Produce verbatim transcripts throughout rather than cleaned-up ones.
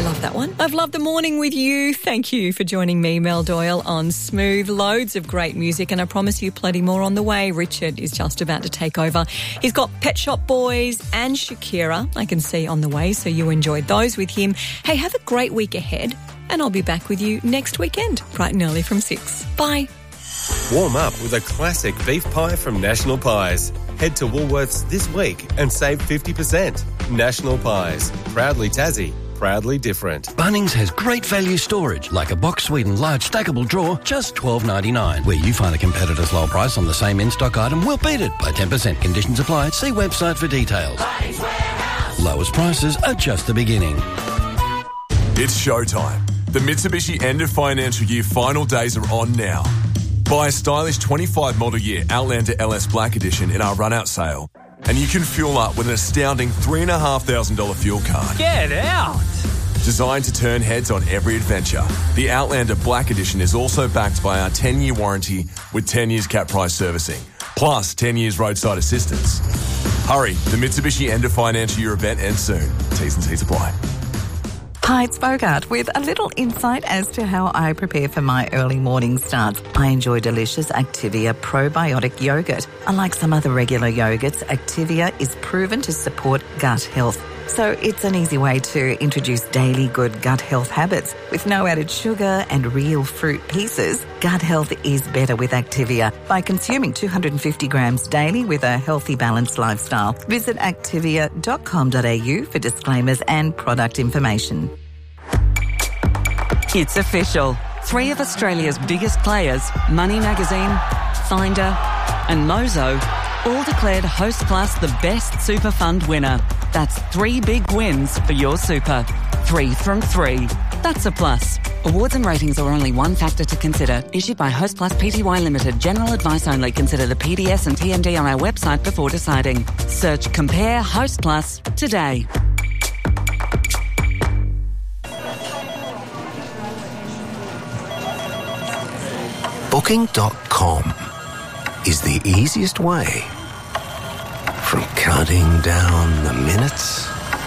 I love that one. I've loved the morning with you. Thank you for joining me, Mel Doyle, on Smooth. Loads of great music, and I promise you plenty more on the way. Richard is just about to take over. He's got Pet Shop Boys and Shakira, I can see, on the way, so you enjoyed those with him. Hey, have a great week ahead, and I'll be back with you next weekend, bright and early from six. Bye. Warm up with a classic beef pie from National Pies. Head to Woolworths this week and save fifty percent. National Pies. Proudly Tassie. Proudly different. Bunnings has great value storage, like a box Sweden large stackable drawer, just twelve ninety-nine. Where you find a competitor's low price on the same in-stock item, we'll beat it by ten percent. Conditions apply. See website for details. Bunnings Warehouse. Lowest prices are just the beginning. It's showtime. The Mitsubishi end of financial year final days are on now. Buy a stylish twenty-five model year Outlander L S Black Edition in our run-out sale, and you can fuel up with an astounding three thousand five hundred dollars fuel card. Get out! Designed to turn heads on every adventure, the Outlander Black Edition is also backed by our ten-year warranty with ten years cap price servicing, plus ten years roadside assistance. Hurry, the Mitsubishi end of financial year event ends soon. T's and C's apply. Hi, it's Bogart with a little insight as to how I prepare for my early morning starts. I enjoy delicious Activia probiotic yogurt. Unlike some other regular yogurts, Activia is proven to support gut health. So it's an easy way to introduce daily good gut health habits. With no added sugar and real fruit pieces, gut health is better with Activia by consuming two hundred fifty grams daily with a healthy, balanced lifestyle. Visit activia dot com dot a u for disclaimers and product information. It's official. Three of Australia's biggest players, Money Magazine, Finder and Mozo, all declared Hostplus the best super fund winner. That's three big wins for your super. Three from three. That's a plus. Awards and ratings are only one factor to consider. Issued by Hostplus Pty Limited. General advice only. Consider the P D S and T M D on our website before deciding. Search Compare Hostplus today. Booking dot com is the easiest way from counting down the minutes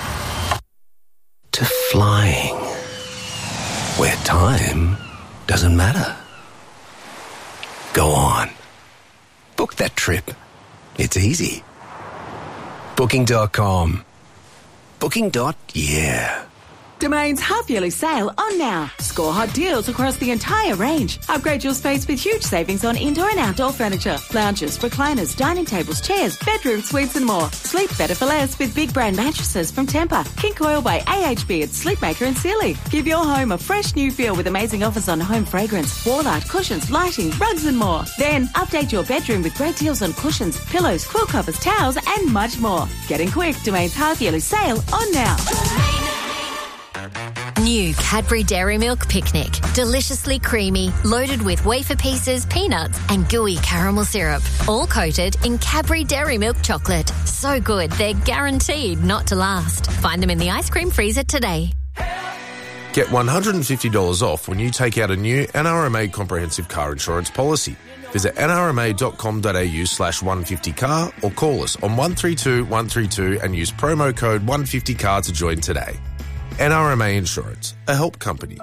to flying, where time doesn't matter. Go on. Book that trip. It's easy. Booking dot com. Booking. Yeah. Domain's half-yearly sale on now. Score hot deals across the entire range. Upgrade your space with huge savings on indoor and outdoor furniture, lounges, recliners, dining tables, chairs, bedroom suites and more. Sleep better for less with big brand mattresses from Tempur, King Coil by A H B at Sleepmaker and Sealy. Give your home a fresh new feel with amazing offers on home fragrance, wall art, cushions, lighting, rugs and more. Then update your bedroom with great deals on cushions, pillows, quilt covers, towels and much more. Getting quick, Domain's half-yearly sale on now. New Cadbury Dairy Milk Picnic. Deliciously creamy, loaded with wafer pieces, peanuts and gooey caramel syrup. All coated in Cadbury Dairy Milk chocolate. So good, they're guaranteed not to last. Find them in the ice cream freezer today. Get one hundred fifty dollars off when you take out a new N R M A comprehensive car insurance policy. Visit n r m a dot com dot a u slash one fifty car or call us on one three two one three two and use promo code one fifty car to join today. N R M A Insurance, a help company.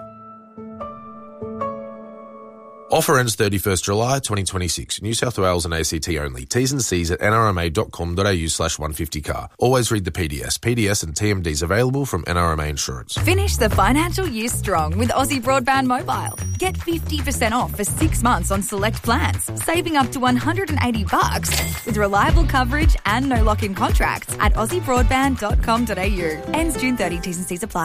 Offer ends thirty-first July twenty twenty-six. New South Wales and A C T only. T's and C's at n r m a dot com dot a u slash one fifty car. Always read the P D S. P D S and T M Ds available from N R M A Insurance. Finish the financial year strong with Aussie Broadband Mobile. Get fifty percent off for six months on select plans, saving up to one hundred eighty bucks with reliable coverage and no lock-in contracts at aussie broadband dot com dot a u. Ends June thirtieth. T's and C's apply.